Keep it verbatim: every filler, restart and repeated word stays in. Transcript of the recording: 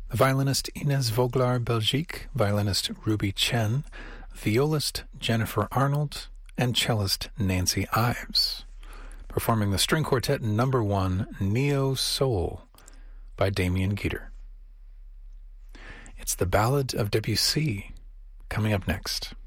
The violinist Ines Voglar Belgique, violinist Ruby Chen, violist Jennifer Arnold, and cellist Nancy Ives, performing the string quartet number one, Neo Soul, by Damien Geter. It's the Ballad of Debussy, coming up next.